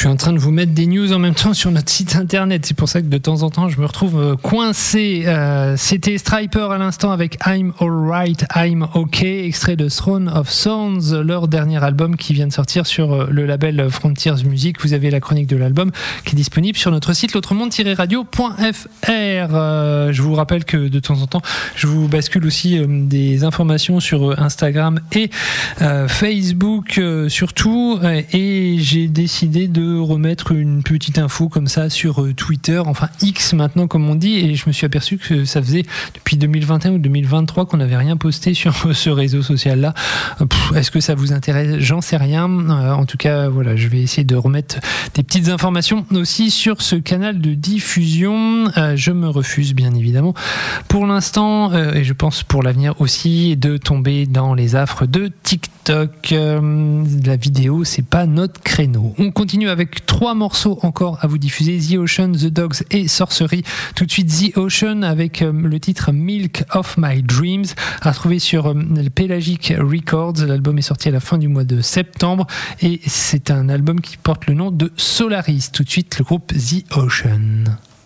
suis en train de vous mettre des news en même temps sur notre site internet. C'est pour ça que de temps en temps, je me retrouve coincé. C'était Stryper à l'instant avec I'm Alright, I'm OK, extrait de Throne of Sounds, leur dernier album qui vient de sortir sur le label Frontiers Music. Vous avez la chronique de l'album qui est disponible sur notre site l'autre-monde-radio.fr. Je vous rappelle que de temps en temps, je vous bascule aussi des informations sur Instagram et Facebook surtout, et j'ai décidé de remettre une petite info comme ça sur Twitter, enfin X maintenant comme on dit, et je me suis aperçu que ça faisait depuis 2021 ou 2023 qu'on n'avait rien posté sur ce réseau social là. Est-ce que ça vous intéresse? J'en sais rien. En tout cas voilà, je vais essayer de remettre des petites informations aussi sur ce canal de diffusion. Je me refuse bien évidemment pour l'instant, et je pense pour l'avenir aussi, de tomber dans les affres de TikTok. La vidéo, c'est pas notre créneau. On continue avec 3 morceaux encore à vous diffuser: The Ocean, The Dogs et Sorcery. Tout de suite The Ocean avec le titre Milk of My Dreams, à retrouver sur Pelagic Records. L'album est sorti à la fin du mois de septembre et c'est un album qui porte le nom de Solaris. Tout de suite le groupe The Ocean.